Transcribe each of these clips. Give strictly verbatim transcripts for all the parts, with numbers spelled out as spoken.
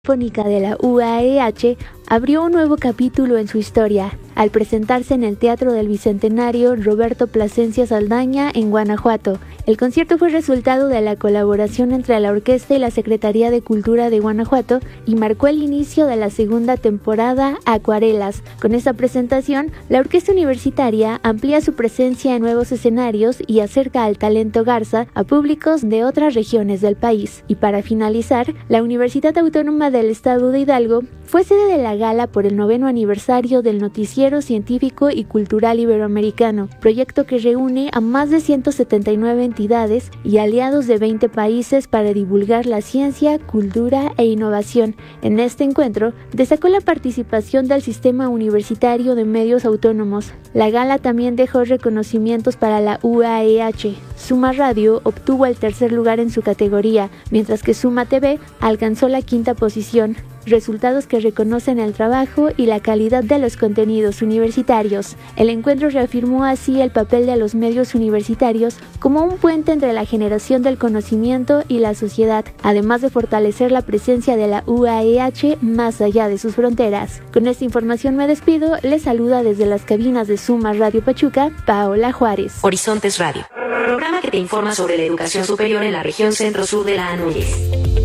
Sinfónica de la U A E H abrió un nuevo capítulo en su historia, al presentarse en el Teatro del Bicentenario Roberto Plasencia Saldaña en Guanajuato. El concierto fue resultado de la colaboración entre la orquesta y la Secretaría de Cultura de Guanajuato y marcó el inicio de la segunda temporada Acuarelas. Con esta presentación, la orquesta universitaria amplía su presencia en nuevos escenarios y acerca al talento garza a públicos de otras regiones del país. Y para finalizar, la Universidad Autónoma del Estado de Hidalgo fue sede de la gala por el noveno aniversario del Noticiero Científico y Cultural Iberoamericano, proyecto que reúne a más de ciento setenta y nueve entidades y aliados de veinte países para divulgar la ciencia, cultura e innovación. En este encuentro destacó la participación del Sistema Universitario de Medios Autónomos. La gala también dejó reconocimientos para la U A E H. Suma Radio obtuvo el tercer lugar en su categoría, mientras que Suma T V alcanzó la quinta posición. Resultados que reconocen el trabajo y la calidad de los contenidos universitarios. El encuentro reafirmó así el papel de los medios universitarios como un puente entre la generación del conocimiento y la sociedad, además de fortalecer la presencia de la U A E H más allá de sus fronteras. Con esta información me despido, les saluda desde las cabinas de Suma Radio Pachuca, Paola Juárez. Horizontes Radio, programa que te informa sobre la educación superior en la región centro-sur de la Núñez.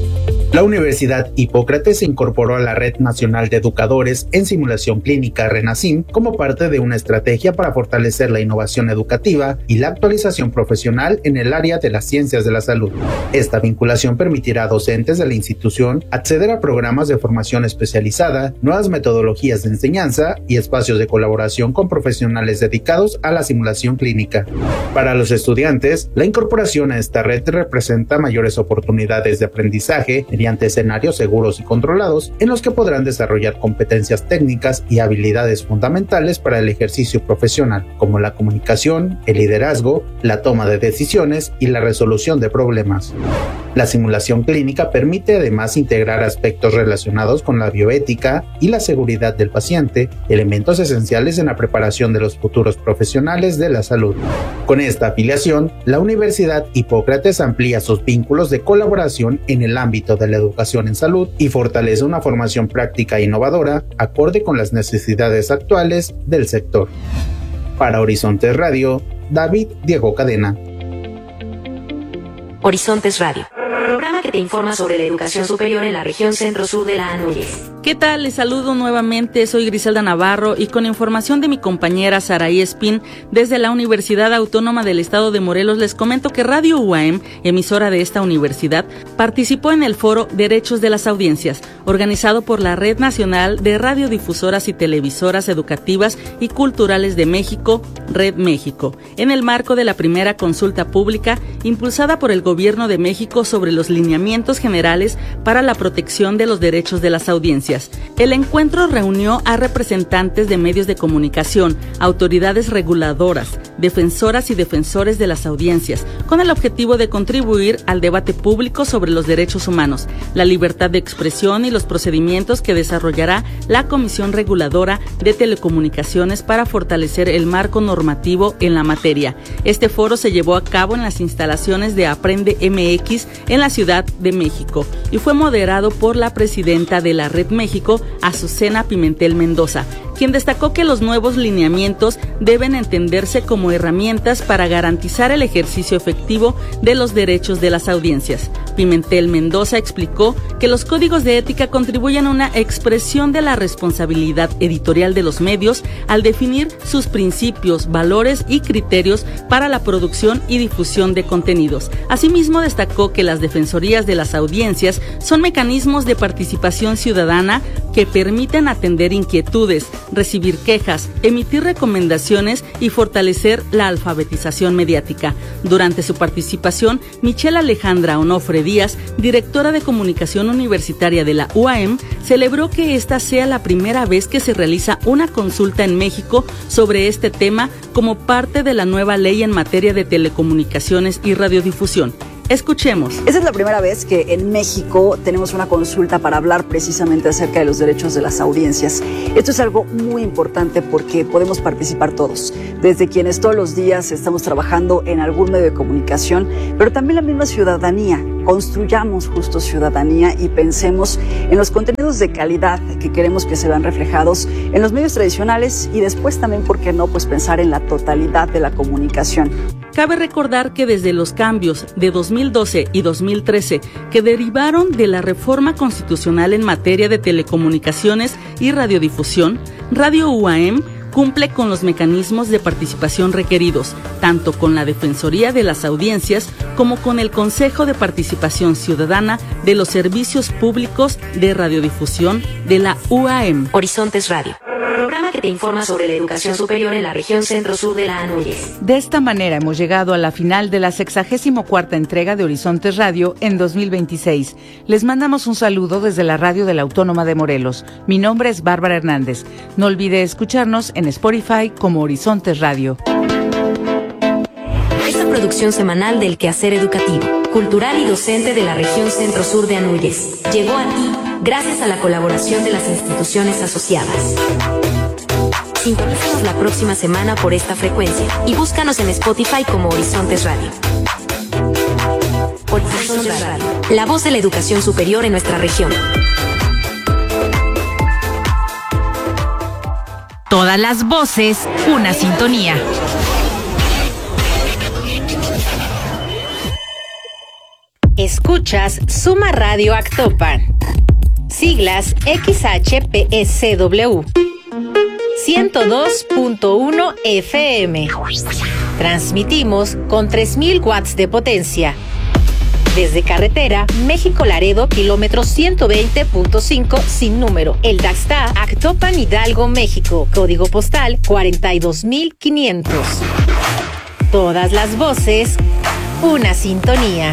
La Universidad Hipócrates se incorporó a la Red Nacional de Educadores en Simulación Clínica RENASIM como parte de una estrategia para fortalecer la innovación educativa y la actualización profesional en el área de las ciencias de la salud. Esta vinculación permitirá a docentes de la institución acceder a programas de formación especializada, nuevas metodologías de enseñanza y espacios de colaboración con profesionales dedicados a la simulación clínica. Para los estudiantes, la incorporación a esta red representa mayores oportunidades de aprendizaje mediante escenarios seguros y controlados en los que podrán desarrollar competencias técnicas y habilidades fundamentales para el ejercicio profesional, como la comunicación, el liderazgo, la toma de decisiones y la resolución de problemas. La simulación clínica permite además integrar aspectos relacionados con la bioética y la seguridad del paciente, elementos esenciales en la preparación de los futuros profesionales de la salud. Con esta afiliación, la Universidad Hipócrates amplía sus vínculos de colaboración en el ámbito de la educación en salud y fortalece una formación práctica e innovadora acorde con las necesidades actuales del sector. Para Horizontes Radio, David Diego Cadena. Horizontes Radio, programa que te informa sobre la educación superior en la región centro-sur de la Núñez. ¿Qué tal? Les saludo nuevamente, soy Griselda Navarro y con información de mi compañera Saraí Espín desde la Universidad Autónoma del Estado de Morelos les comento que Radio U A M, emisora de esta universidad, participó en el foro Derechos de las Audiencias, organizado por la Red Nacional de Radiodifusoras y Televisoras Educativas y Culturales de México, Red México, en el marco de la primera consulta pública impulsada por el Gobierno de México sobre los lineamientos generales para la protección de los derechos de las audiencias. El encuentro reunió a representantes de medios de comunicación, autoridades reguladoras, defensoras y defensores de las audiencias, con el objetivo de contribuir al debate público sobre los derechos humanos, la libertad de expresión y los procedimientos que desarrollará la Comisión Reguladora de Telecomunicaciones para fortalecer el marco normativo en la materia. Este foro se llevó a cabo en las instalaciones de Aprende M X en la Ciudad de México y fue moderado por la presidenta de la Red México, Azucena Pimentel Mendoza, quien destacó que los nuevos lineamientos deben entenderse como herramientas para garantizar el ejercicio efectivo de los derechos de las audiencias. Pimentel Mendoza explicó que los códigos de ética contribuyen a una expresión de la responsabilidad editorial de los medios al definir sus principios, valores y criterios para la producción y difusión de contenidos. Asimismo, destacó que las defensorías de las audiencias son mecanismos de participación ciudadana que permiten atender inquietudes, recibir quejas, emitir recomendaciones y fortalecer la alfabetización mediática. Durante su participación, Michelle Alejandra Onofre Díaz, directora de comunicación universitaria de la U A M, celebró que esta sea la primera vez que se realiza una consulta en México sobre este tema como parte de la nueva ley en materia de telecomunicaciones y radiodifusión. Escuchemos. Esa es la primera vez que en México tenemos una consulta para hablar precisamente acerca de los derechos de las audiencias. Esto es algo muy importante porque podemos participar todos, desde quienes todos los días estamos trabajando en algún medio de comunicación, pero también la misma ciudadanía. Construyamos justo ciudadanía y pensemos en los contenidos de calidad que queremos que se vean reflejados en los medios tradicionales y después también, ¿por qué no?, pues pensar en la totalidad de la comunicación. Cabe recordar que desde los cambios de dos mil doce y dos mil trece que derivaron de la reforma constitucional en materia de telecomunicaciones y radiodifusión, Radio U A M cumple con los mecanismos de participación requeridos, tanto con la Defensoría de las Audiencias como con el Consejo de Participación Ciudadana de los Servicios Públicos de Radiodifusión de la U A M. Horizontes Radio, programa que te informa sobre la educación superior en la región centro-sur de la Anúñez. De esta manera hemos llegado a la final de la sexagésimo cuarta entrega de Horizontes Radio en dos mil veintiséis. Les mandamos un saludo desde la radio de la Autónoma de Morelos. Mi nombre es Bárbara Hernández. No olvide escucharnos en Spotify como Horizontes Radio. Esta producción semanal del quehacer educativo, cultural y docente de la región centro-sur de Anúñez llegó a ti gracias a la colaboración de las instituciones asociadas. Sintonízanos la próxima semana por esta frecuencia y búscanos en Spotify como Horizontes Radio. Horizontes Radio, la voz de la educación superior en nuestra región. Todas las voces, una sintonía. Escuchas Suma Radio Actopan. Siglas X H P S W. ciento dos punto uno F M. Transmitimos con tres mil watts de potencia. Desde carretera México-Laredo, kilómetro ciento veinte punto cinco sin número. El Daxta, Actopan, Hidalgo, México. Código postal cuarenta y dos mil quinientos. Todas las voces, una sintonía.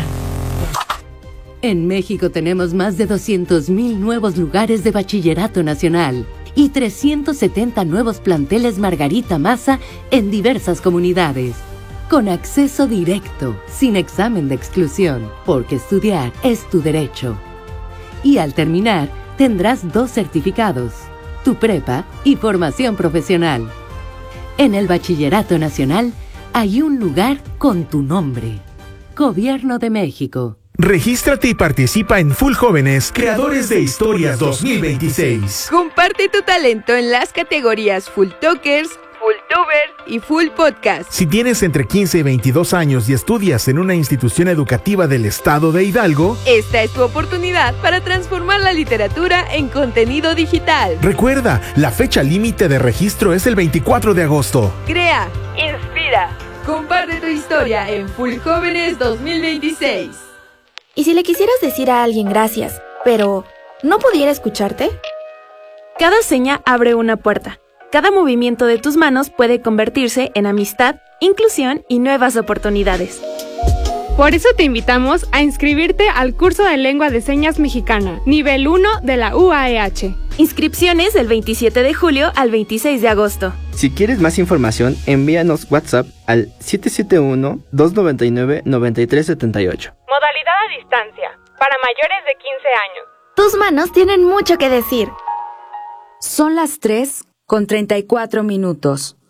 En México tenemos más de doscientos mil nuevos lugares de bachillerato nacional y trescientos setenta nuevos planteles Margarita Maza en diversas comunidades. Con acceso directo, sin examen de exclusión, porque estudiar es tu derecho. Y al terminar, tendrás dos certificados, tu prepa y formación profesional. En el Bachillerato Nacional hay un lugar con tu nombre. Gobierno de México. Regístrate y participa en Full Jóvenes, Creadores de Historias dos mil veintiséis. Comparte tu talento en las categorías Full Talkers, Full Tubers y Full Podcast. Si tienes entre quince y veintidós años y estudias en una institución educativa del estado de Hidalgo, esta es tu oportunidad para transformar la literatura en contenido digital. Recuerda, la fecha límite de registro es el veinticuatro de agosto. Crea, inspira, comparte tu historia en Full Jóvenes dos mil veintiséis. ¿Y si le quisieras decir a alguien gracias, pero no pudiera escucharte? Cada seña abre una puerta. Cada movimiento de tus manos puede convertirse en amistad, inclusión y nuevas oportunidades. Por eso te invitamos a inscribirte al curso de Lengua de Señas Mexicana, nivel uno de la U A E H. Inscripciones del veintisiete de julio al veintiséis de agosto. Si quieres más información, envíanos WhatsApp al siete siete uno, dos nueve nueve, nueve tres siete ocho. Modalidad a distancia, para mayores de quince años. Tus manos tienen mucho que decir. Son las tres con treinta y cuatro minutos.